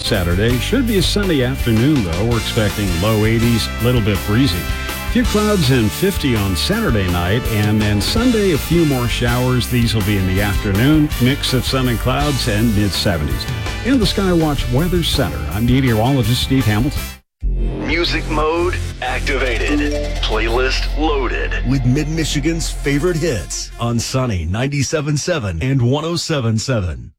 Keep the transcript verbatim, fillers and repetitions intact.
Saturday should be a sunny afternoon, though. We're expecting low eighties, a little bit breezy. A few clouds and fifty on Saturday night, and then Sunday a few more showers. These will be in the afternoon. Mix of sun and clouds and mid seventies. In the Skywatch Weather Center, I'm meteorologist Steve Hamilton. Music mode activated. Playlist loaded. With Mid-Michigan's favorite hits on Sunny ninety-seven point seven and one oh seven point seven.